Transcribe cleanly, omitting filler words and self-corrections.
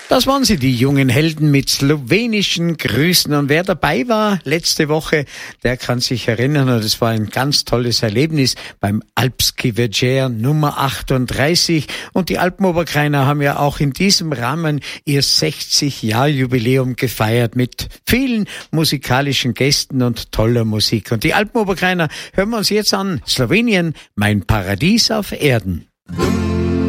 Das waren sie, die jungen Helden mit slowenischen Grüßen. Und wer dabei war letzte Woche, der kann sich erinnern, und es war ein ganz tolles Erlebnis beim Alpski Večer Nummer 38. Und die Alpenoberkreiner haben ja auch in diesem Rahmen ihr 60-Jahr-Jubiläum gefeiert mit vielen musikalischen Gästen und toller Musik. Und die Alpenoberkreiner hören wir uns jetzt an. Slowenien, mein Paradies auf Erden.